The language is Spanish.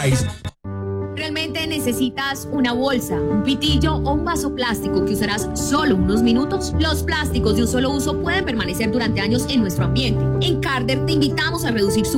Ice. ¿Realmente necesitas una bolsa, un pitillo o un vaso plástico que usarás solo unos minutos? Los plásticos de un solo uso pueden permanecer durante años en nuestro ambiente. En Carder te invitamos a reducir su